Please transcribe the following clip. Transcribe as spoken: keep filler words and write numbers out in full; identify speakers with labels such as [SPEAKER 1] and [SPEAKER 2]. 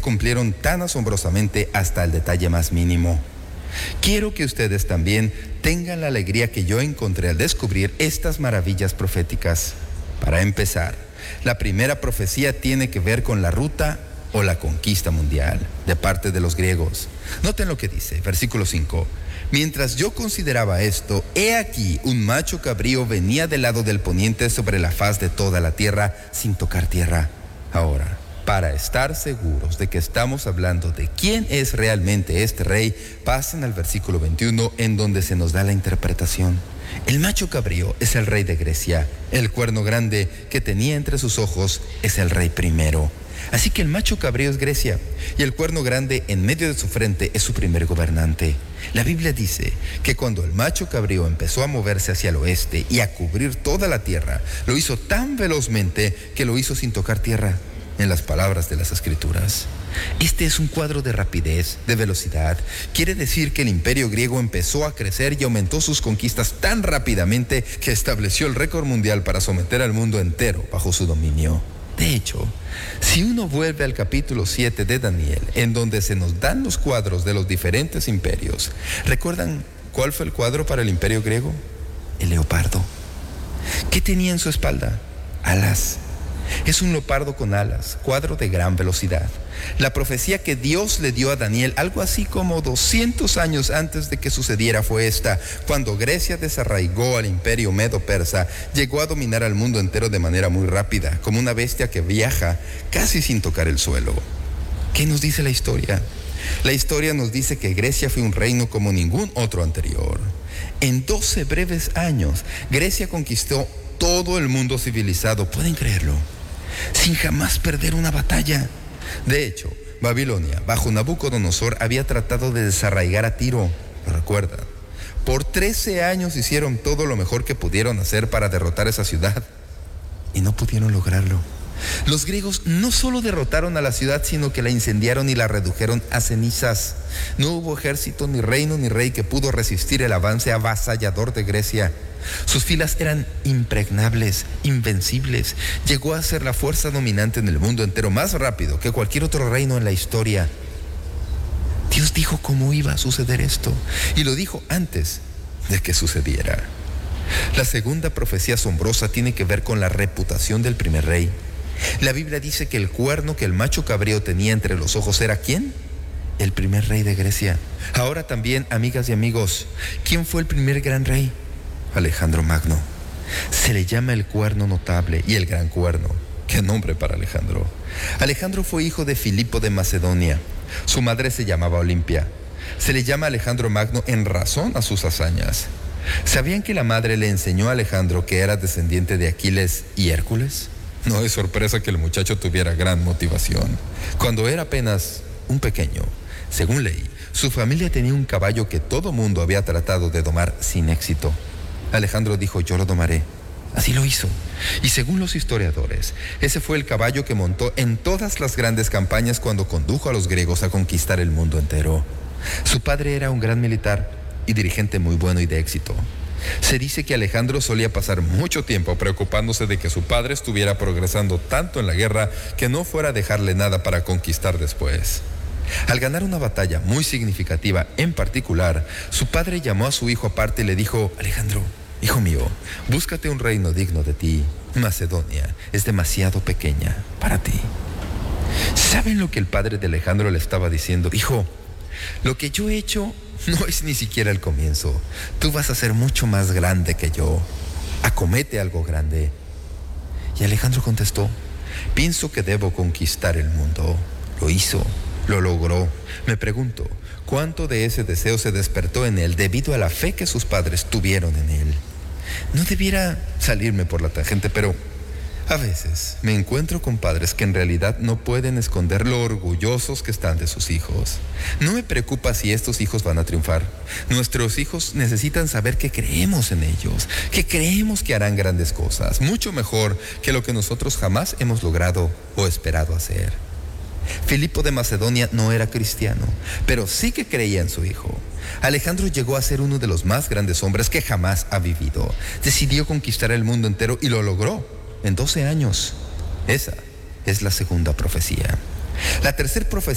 [SPEAKER 1] cumplieron tan asombrosamente hasta el detalle más mínimo. Quiero que ustedes también tengan la alegría que yo encontré al descubrir estas maravillas proféticas. Para empezar, la primera profecía tiene que ver con la ruta o la conquista mundial de parte de los griegos. Noten lo que dice, versículo cinco. Mientras yo consideraba esto, he aquí un macho cabrío venía del lado del poniente sobre la faz de toda la tierra sin tocar tierra. Ahora, para estar seguros de que estamos hablando de quién es realmente este rey, pasen al versículo veintiuno, en donde se nos da la interpretación. El macho cabrío es el rey de Grecia. El cuerno grande que tenía entre sus ojos es el rey primero. Así que el macho cabrío es Grecia y el cuerno grande en medio de su frente es su primer gobernante. La Biblia dice que cuando el macho cabrío empezó a moverse hacia el oeste y a cubrir toda la tierra, lo hizo tan velozmente que lo hizo sin tocar tierra. En las palabras de las Escrituras, este es un cuadro de rapidez, de velocidad. Quiere decir que el imperio griego empezó a crecer y aumentó sus conquistas tan rápidamente que estableció el récord mundial para someter al mundo entero bajo su dominio. De hecho, si uno vuelve al capítulo siete de Daniel, en donde se nos dan los cuadros de los diferentes imperios, ¿recuerdan cuál fue el cuadro para el imperio griego? El leopardo. ¿Qué tenía en su espalda? Alas. Es un leopardo con alas, cuadro de gran velocidad. La profecía que Dios le dio a Daniel, algo así como doscientos años antes de que sucediera, fue esta: cuando Grecia desarraigó al imperio medo-persa, llegó a dominar al mundo entero de manera muy rápida, como una bestia que viaja casi sin tocar el suelo. ¿Qué nos dice la historia? La historia nos dice que Grecia fue un reino como ningún otro anterior. En doce breves años, Grecia conquistó todo el mundo civilizado, ¿pueden creerlo? Sin jamás perder una batalla. De hecho, Babilonia, bajo Nabucodonosor, había tratado de desarraigar a Tiro, ¿lo recuerdan? Por trece años hicieron todo lo mejor que pudieron hacer para derrotar esa ciudad y no pudieron lograrlo. Los griegos no solo derrotaron a la ciudad, sino que la incendiaron y la redujeron a cenizas. No hubo ejército, ni reino, ni rey que pudo resistir el avance avasallador de Grecia. Sus filas eran impregnables, invencibles. Llegó a ser la fuerza dominante en el mundo entero, más rápido que cualquier otro reino en la historia. Dios dijo cómo iba a suceder esto, y lo dijo antes de que sucediera. La segunda profecía asombrosa tiene que ver con la reputación del primer rey. La Biblia dice que el cuerno que el macho cabrío tenía entre los ojos era ¿quién? El primer rey de Grecia. Ahora también, amigas y amigos, ¿quién fue el primer gran rey? Alejandro Magno. Se le llama el cuerno notable y el gran cuerno. ¡Qué nombre para Alejandro! Alejandro fue hijo de Filipo de Macedonia. Su madre se llamaba Olimpia. Se le llama Alejandro Magno en razón a sus hazañas. ¿Sabían que la madre le enseñó a Alejandro que era descendiente de Aquiles y Hércules? No es sorpresa que el muchacho tuviera gran motivación. Cuando era apenas un pequeño, según leí, su familia tenía un caballo que todo mundo había tratado de domar sin éxito. Alejandro dijo: yo lo domaré. Así lo hizo. Y según los historiadores, ese fue el caballo que montó en todas las grandes campañas cuando condujo a los griegos a conquistar el mundo entero. Su padre era un gran militar y dirigente muy bueno y de éxito. Se dice que Alejandro solía pasar mucho tiempo preocupándose de que su padre estuviera progresando tanto en la guerra que no fuera a dejarle nada para conquistar después. Al ganar una batalla muy significativa en particular, su padre llamó a su hijo aparte y le dijo: Alejandro, hijo mío, búscate un reino digno de ti. Macedonia es demasiado pequeña para ti. ¿Saben lo que el padre de Alejandro le estaba diciendo? Hijo, lo que yo he hecho no es ni siquiera el comienzo. Tú vas a ser mucho más grande que yo. Acomete algo grande. Y Alejandro contestó: pienso que debo conquistar el mundo. Lo hizo, lo logró. Me pregunto, ¿cuánto de ese deseo se despertó en él debido a la fe que sus padres tuvieron en él? No debiera salirme por la tangente, pero a veces me encuentro con padres que en realidad no pueden esconder lo orgullosos que están de sus hijos. No me preocupa si estos hijos van a triunfar. Nuestros hijos necesitan saber que creemos en ellos, que creemos que harán grandes cosas, mucho mejor que lo que nosotros jamás hemos logrado o esperado hacer. Filipo de Macedonia no era cristiano, pero sí que creía en su hijo. Alejandro llegó a ser uno de los más grandes hombres que jamás ha vivido. Decidió conquistar el mundo entero y lo logró en doce años. Esa es la segunda profecía. La tercera profecía